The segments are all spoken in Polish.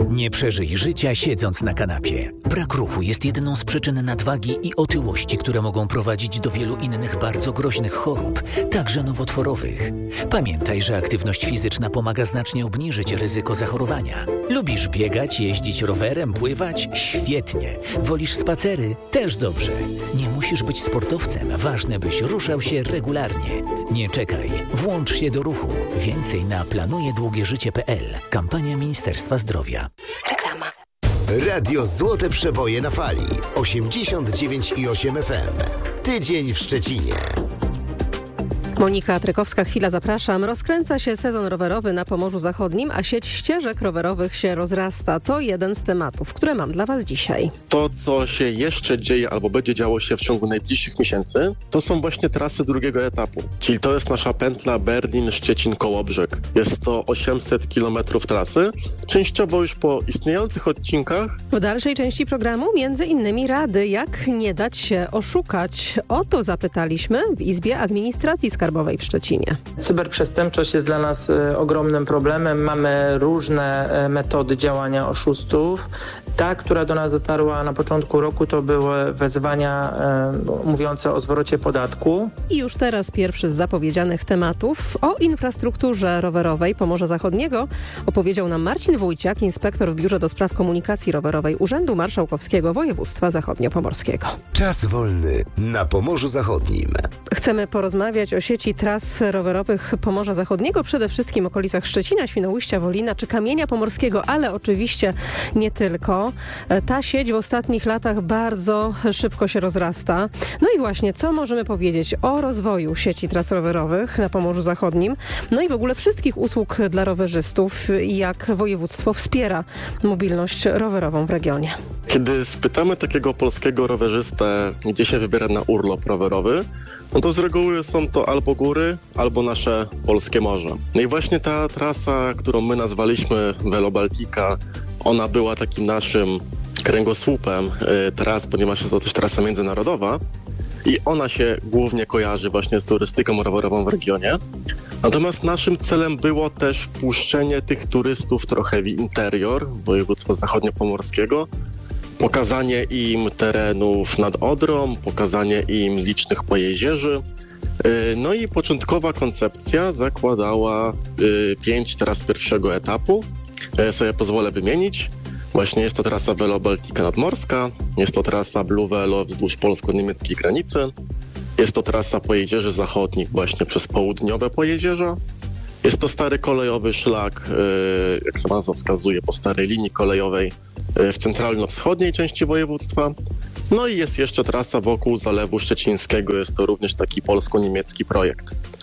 Nie przeżyj życia siedząc na kanapie. Brak ruchu jest jedną z przyczyn nadwagi i otyłości, które mogą prowadzić do wielu innych bardzo groźnych chorób, także nowotworowych. Pamiętaj, że aktywność fizyczna pomaga znacznie obniżyć ryzyko zachorowania. Lubisz biegać, jeździć rowerem, pływać? Świetnie. Wolisz spacery? Też dobrze. Nie musisz być sportowcem, ważne byś ruszał się regularnie. Nie czekaj, włącz się do ruchu. Więcej na planujedługieżycie.pl. Kampania Ministerstwa Zdrowia. Reklama. Radio Złote Przeboje na fali. 89,8 FM. Tydzień w Szczecinie. Monika Trykowska, chwila, zapraszam. Rozkręca się sezon rowerowy na Pomorzu Zachodnim, a sieć ścieżek rowerowych się rozrasta. To jeden z tematów, które mam dla Was dzisiaj. To, co się jeszcze dzieje albo będzie działo się w ciągu najbliższych miesięcy, to są właśnie trasy drugiego etapu. Czyli to jest nasza pętla Berlin-Szczecin-Kołobrzeg. Jest to 800 km trasy, częściowo już po istniejących odcinkach. W dalszej części programu między innymi rady, jak nie dać się oszukać. O to zapytaliśmy w Izbie Administracji Skarbowej w Szczecinie. Cyberprzestępczość jest dla nas ogromnym problemem. Mamy różne metody działania oszustów. Ta, która do nas dotarła na początku roku, to były wezwania mówiące o zwrocie podatku. I już teraz pierwszy z zapowiedzianych tematów. O infrastrukturze rowerowej Pomorza Zachodniego opowiedział nam Marcin Wójciak, inspektor w Biurze do Spraw Komunikacji Rowerowej Urzędu Marszałkowskiego Województwa Zachodniopomorskiego. Czas wolny na Pomorzu Zachodnim. Chcemy porozmawiać o sieci tras rowerowych Pomorza Zachodniego, przede wszystkim w okolicach Szczecina, Świnoujścia, Wolina czy Kamienia Pomorskiego, ale oczywiście nie tylko. Ta sieć w ostatnich latach bardzo szybko się rozrasta. No i właśnie, co możemy powiedzieć o rozwoju sieci tras rowerowych na Pomorzu Zachodnim, no i w ogóle wszystkich usług dla rowerzystów i jak województwo wspiera mobilność rowerową w regionie. Kiedy spytamy takiego polskiego rowerzystę, gdzie się wybiera na urlop rowerowy, no to z reguły są to albo góry, albo nasze polskie morze. No i właśnie ta trasa, którą my nazwaliśmy Velo Baltica, ona była takim naszym kręgosłupem tras, ponieważ jest to też trasa międzynarodowa i ona się głównie kojarzy właśnie z turystyką rowerową w regionie. Natomiast naszym celem było też wpuszczenie tych turystów trochę w interior województwa zachodniopomorskiego, pokazanie im terenów nad Odrą, pokazanie im licznych pojezierzy. No i początkowa koncepcja zakładała 5 tras pierwszego etapu. Sobie pozwolę wymienić. Właśnie jest to trasa Velo Baltica nadmorska, jest to trasa Blue Velo wzdłuż polsko-niemieckiej granicy, jest to trasa Pojezierzy Zachodnich właśnie przez południowe Pojezierza. Jest to stary kolejowy szlak, jak sama nazwa wskazuje, po starej linii kolejowej w centralno-wschodniej części województwa. No i jest jeszcze trasa wokół Zalewu Szczecińskiego, jest to również taki polsko-niemiecki projekt.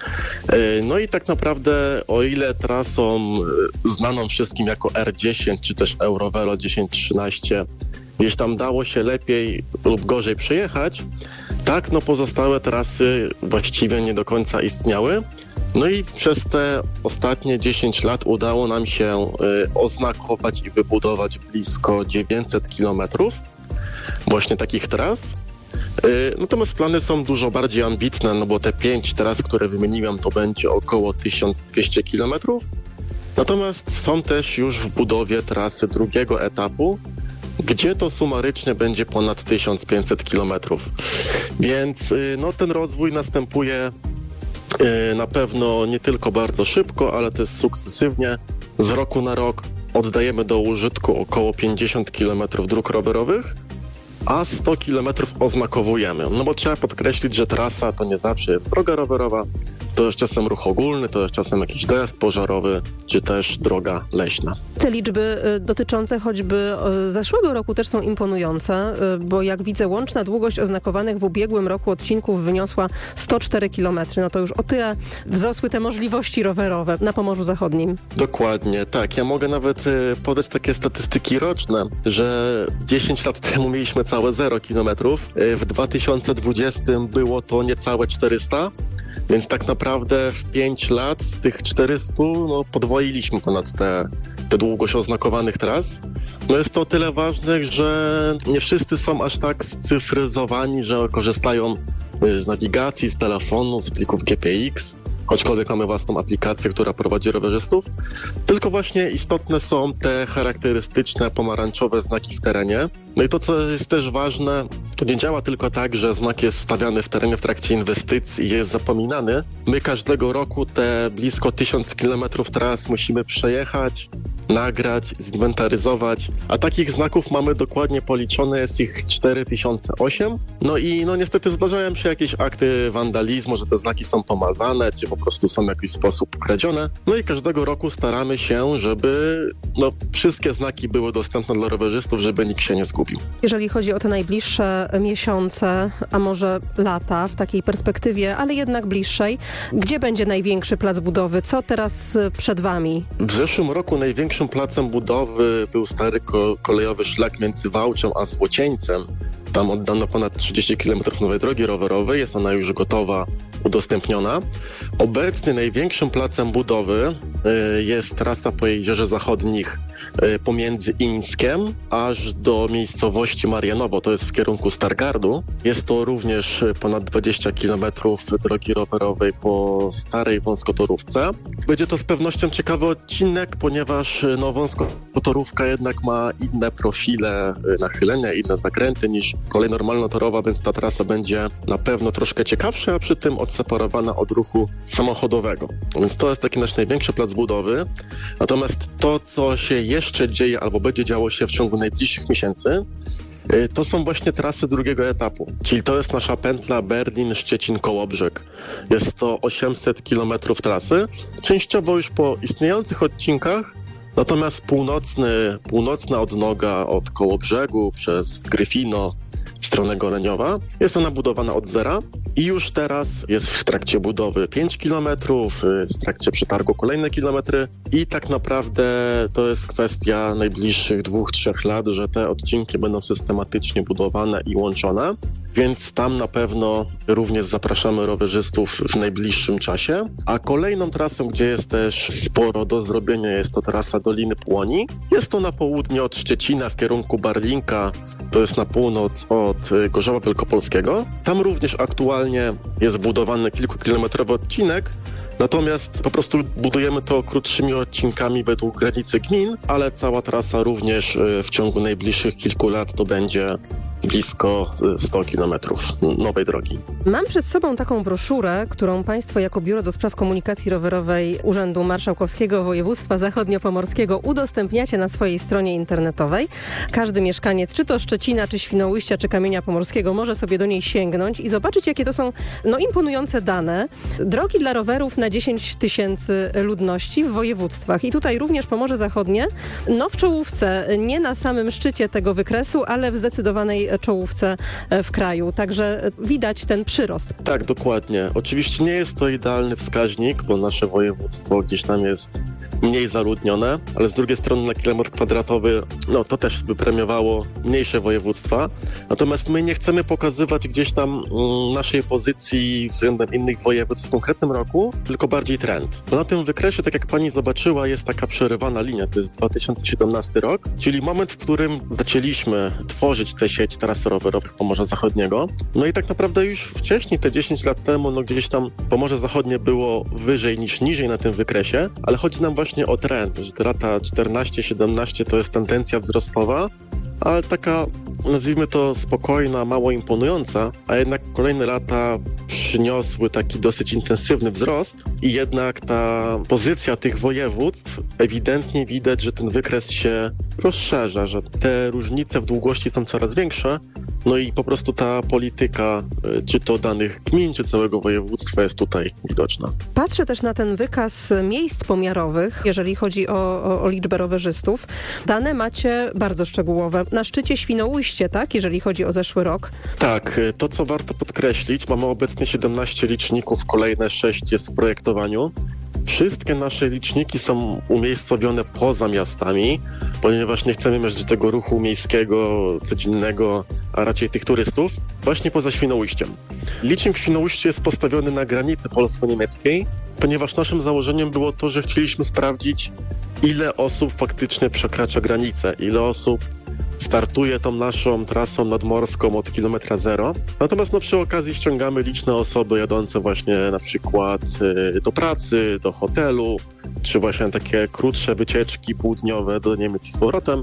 No i tak naprawdę, o ile trasą znaną wszystkim jako R10 czy też Eurovelo 1013 gdzieś tam dało się lepiej lub gorzej przejechać, tak no pozostałe trasy właściwie nie do końca istniały. No i przez te ostatnie 10 lat udało nam się oznakować i wybudować blisko 900 kilometrów właśnie takich tras. Natomiast plany są dużo bardziej ambitne, no bo te 5 tras, które wymieniłem, to będzie około 1200 kilometrów. Natomiast są też już w budowie trasy drugiego etapu, gdzie to sumarycznie będzie ponad 1500 kilometrów. Więc no, ten rozwój następuje na pewno nie tylko bardzo szybko, ale też sukcesywnie. Z roku na rok oddajemy do użytku około 50 km dróg rowerowych, a 100 km oznakowujemy. No bo trzeba podkreślić, że trasa to nie zawsze jest droga rowerowa, to jest czasem ruch ogólny, to jest czasem jakiś dojazd pożarowy, czy też droga leśna. Te liczby dotyczące choćby zeszłego roku też są imponujące, bo jak widzę, łączna długość oznakowanych w ubiegłym roku odcinków wyniosła 104 km. No to już o tyle wzrosły te możliwości rowerowe na Pomorzu Zachodnim. Dokładnie, tak. Ja mogę nawet podać takie statystyki roczne, że 10 lat temu mieliśmy całe 0 kilometrów. W 2020 było to niecałe 400, więc tak naprawdę w 5 lat z tych 400 no, podwoiliśmy ponad tę długość oznakowanych tras. No jest to o tyle ważne, że nie wszyscy są aż tak scyfryzowani, że korzystają z nawigacji, z telefonu, z plików GPX. aczkolwiek mamy własną aplikację, która prowadzi rowerzystów. Tylko właśnie istotne są te charakterystyczne pomarańczowe znaki w terenie. No i to, co jest też ważne, to nie działa tylko tak, że znak jest stawiany w terenie w trakcie inwestycji i jest zapominany. My każdego roku te blisko 1000 km tras musimy przejechać, nagrać, zinwentaryzować, a takich znaków mamy dokładnie policzone, jest ich 4008. No i niestety zdarzają się jakieś akty wandalizmu, że te znaki są pomazane, czy po prostu są w jakiś sposób ukradzione. No i każdego roku staramy się, żeby wszystkie znaki były dostępne dla rowerzystów, żeby nikt się nie zgubił. Jeżeli chodzi o te najbliższe miesiące, a może lata w takiej perspektywie, ale jednak bliższej, gdzie będzie największy plac budowy? Co teraz przed Wami? W zeszłym roku największym placem budowy był stary kolejowy szlak między Wałczą a Złocieńcem. Tam oddano ponad 30 km nowej drogi rowerowej, jest ona już gotowa, udostępniona. Obecnie największym placem budowy jest trasa po Jeziorze Zachodnich pomiędzy Ińskiem aż do miejscowości Marianowo, to jest w kierunku Stargardu. Jest to również ponad 20 km drogi rowerowej po starej wąskotorówce. Będzie to z pewnością ciekawy odcinek, ponieważ wąskotorówka jednak ma inne profile nachylenia, inne zakręty niż kolej normalnotorowa, więc ta trasa będzie na pewno troszkę ciekawsza, a przy tym odseparowana od ruchu samochodowego. Więc to jest taki nasz największy plac budowy. Natomiast to, co się jeszcze dzieje albo będzie działo się w ciągu najbliższych miesięcy, to są właśnie trasy drugiego etapu, czyli to jest nasza pętla Berlin-Szczecin-Kołobrzeg. Jest to 800 km trasy, częściowo już po istniejących odcinkach, natomiast północna odnoga od Kołobrzegu przez Gryfino w stronę Goleniowa jest ona budowana od zera i już teraz jest w trakcie budowy 5 km, jest w trakcie przetargu kolejne kilometry i tak naprawdę to jest kwestia najbliższych 2-3 lat, że te odcinki będą systematycznie budowane i łączone. Więc tam na pewno również zapraszamy rowerzystów w najbliższym czasie. A kolejną trasą, gdzie jest też sporo do zrobienia, jest to trasa Doliny Płoni. Jest to na południe od Szczecina w kierunku Barlinka, to jest na północ od Gorzowa Wielkopolskiego. Tam również aktualnie jest budowany kilkukilometrowy odcinek, natomiast po prostu budujemy to krótszymi odcinkami według granicy gmin, ale cała trasa również w ciągu najbliższych kilku lat to będzie blisko 100 kilometrów nowej drogi. Mam przed sobą taką broszurę, którą Państwo jako Biuro do Spraw Komunikacji Rowerowej Urzędu Marszałkowskiego Województwa Zachodniopomorskiego udostępniacie na swojej stronie internetowej. Każdy mieszkaniec, czy to Szczecina, czy Świnoujścia, czy Kamienia Pomorskiego, może sobie do niej sięgnąć i zobaczyć, jakie to są imponujące dane. Drogi dla rowerów na 10 000 ludności w województwach. I tutaj również Pomorze Zachodnie, w czołówce, nie na samym szczycie tego wykresu, ale w zdecydowanej czołówce w kraju. Także widać ten przyrost. Tak, dokładnie. Oczywiście nie jest to idealny wskaźnik, bo nasze województwo gdzieś tam jest mniej zaludnione, ale z drugiej strony na kilometr kwadratowy to też by premiowało mniejsze województwa. Natomiast my nie chcemy pokazywać gdzieś tam naszej pozycji względem innych województw w konkretnym roku, tylko bardziej trend. Bo na tym wykresie, tak jak pani zobaczyła, jest taka przerywana linia. To jest 2017 rok, czyli moment, w którym zaczęliśmy tworzyć tę sieć tras rowerowych Pomorza Zachodniego. No i tak naprawdę już wcześniej, te 10 lat temu, gdzieś tam Pomorze Zachodnie było wyżej niż niżej na tym wykresie, ale chodzi nam właśnie o trend, że te lata 14-17 to jest tendencja wzrostowa, ale taka, nazwijmy to, spokojna, mało imponująca, a jednak kolejne lata przyniosły taki dosyć intensywny wzrost i jednak ta pozycja tych województw ewidentnie widać, że ten wykres się rozszerza, że te różnice w długości są coraz większe, i po prostu ta polityka, czy to danych gmin, czy całego województwa jest tutaj widoczna. Patrzę też na ten wykaz miejsc pomiarowych, jeżeli chodzi o liczbę rowerzystów. Dane macie bardzo szczegółowe. Na szczycie Świnoujście, tak? Jeżeli chodzi o zeszły rok. Tak, to co warto podkreślić, mamy obecnie 17 liczników, kolejne 6 jest w projektowaniu. Wszystkie nasze liczniki są umiejscowione poza miastami, ponieważ nie chcemy mieć tego ruchu miejskiego, codziennego, a raczej tych turystów, właśnie poza Świnoujściem. Licznik w Świnoujściu jest postawiony na granicy polsko-niemieckiej, ponieważ naszym założeniem było to, że chcieliśmy sprawdzić, ile osób faktycznie przekracza granicę, ile osób startuje tą naszą trasą nadmorską od kilometra 0. Natomiast przy okazji ściągamy liczne osoby jadące właśnie na przykład do pracy, do hotelu, czy właśnie takie krótsze wycieczki półdniowe do Niemiec i z powrotem.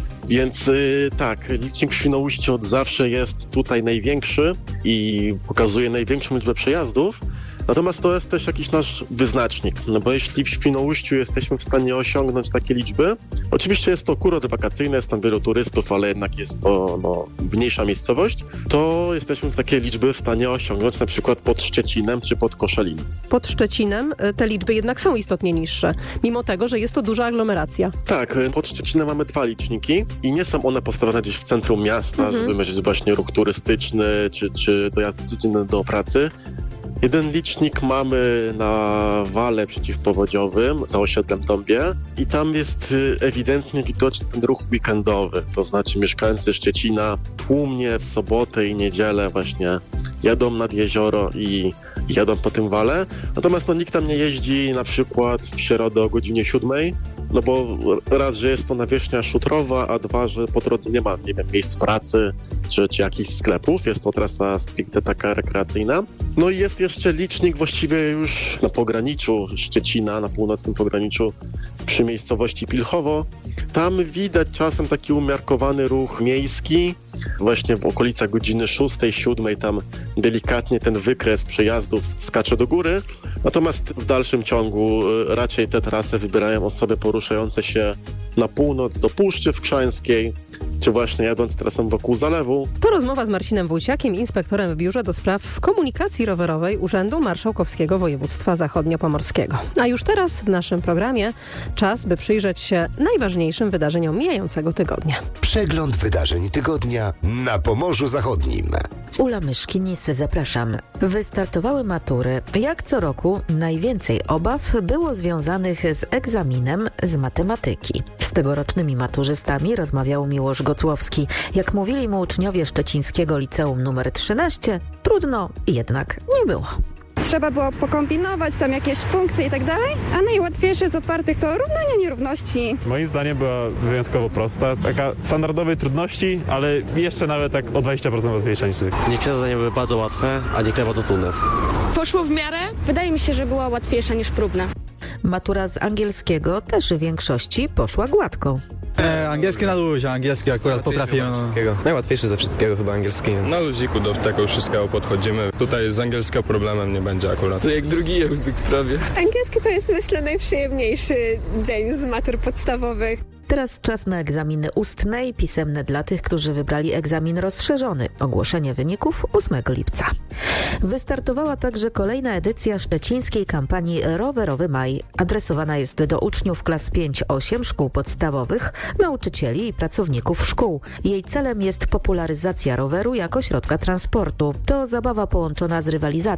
Więc tak, licznik w Świnoujściu od zawsze jest tutaj największy i pokazuje największą liczbę przejazdów. Natomiast to jest też jakiś nasz wyznacznik, bo jeśli w Świnoujściu jesteśmy w stanie osiągnąć takie liczby, oczywiście jest to kurort wakacyjny, jest tam wielu turystów, ale jednak jest to mniejsza miejscowość, to jesteśmy takie liczby w stanie osiągnąć na przykład pod Szczecinem czy pod Koszalinem. Pod Szczecinem te liczby jednak są istotnie niższe, mimo tego, że jest to duża aglomeracja. Tak, pod Szczecinem mamy 2 liczniki i nie są one postawione gdzieś w centrum miasta, żeby mierzyć właśnie ruch turystyczny czy dojazd codzienny do pracy. Jeden licznik mamy na wale przeciwpowodziowym za osiedlem Dąbie i tam jest ewidentnie widoczny ten ruch weekendowy, to znaczy mieszkańcy Szczecina tłumnie w sobotę i niedzielę właśnie jadą nad jezioro i jadą po tym wale, natomiast nikt tam nie jeździ na przykład w środę o godzinie 7, bo raz, że jest to nawierzchnia szutrowa, a 2, że po drodze nie ma, miejsc pracy czy jakichś sklepów, jest to trasa stricte taka rekreacyjna. No i jest jeszcze licznik właściwie już na pograniczu Szczecina, na północnym pograniczu przy miejscowości Pilchowo. Tam widać czasem taki umiarkowany ruch miejski, właśnie w okolicach godziny 6-7 tam delikatnie ten wykres przejazdów skacze do góry. Natomiast w dalszym ciągu raczej tę trasę wybierają osoby poruszające się na północ do Puszczy Wkrzańskiej, czy właśnie jadąc trasą wokół zalewu. To rozmowa z Marcinem Wójciakiem, inspektorem w Biurze do Spraw Komunikacji Rowerowej Urzędu Marszałkowskiego Województwa Zachodniopomorskiego. A już teraz w naszym programie czas, by przyjrzeć się najważniejszym wydarzeniom mijającego tygodnia. Przegląd wydarzeń tygodnia na Pomorzu Zachodnim. Ula Myszkinis, zapraszam. Wystartowały matury. Jak co roku najwięcej obaw było związanych z egzaminem z matematyki. Z tegorocznymi maturzystami rozmawiał Miłosz Gocłowski. Jak mówili mu uczniowie szczecińskiego liceum nr 13, trudno jednak nie było. Trzeba było pokombinować tam jakieś funkcje i tak dalej, a najłatwiejsze z otwartych to równania nierówności. Moim zdaniem była wyjątkowo prosta, taka standardowej trudności, ale jeszcze nawet tak o 20% łatwiejsza niż tych. Niektóre zadania były bardzo łatwe, a niektóre bardzo trudne. Poszło w miarę? Wydaje mi się, że była łatwiejsza niż próbna. Matura z angielskiego też w większości poszła gładko. Angielski na luzie, angielski akurat potrafiłem. Najłatwiejszy ze wszystkiego chyba angielski. Więc... Na luziku do tego wszystkiego podchodzimy. Tutaj z angielskiego problemem nie będzie akurat. To jak drugi język prawie. Angielski to jest, myślę, najprzyjemniejszy dzień z matur podstawowych. Teraz czas na egzaminy ustne i pisemne dla tych, którzy wybrali egzamin rozszerzony. Ogłoszenie wyników 8 lipca. Wystartowała także kolejna edycja szczecińskiej kampanii Rowerowy Maj. Adresowana jest do uczniów klas 5-8 szkół podstawowych, nauczycieli i pracowników szkół. Jej celem jest popularyzacja roweru jako środka transportu. To zabawa połączona z rywalizacją.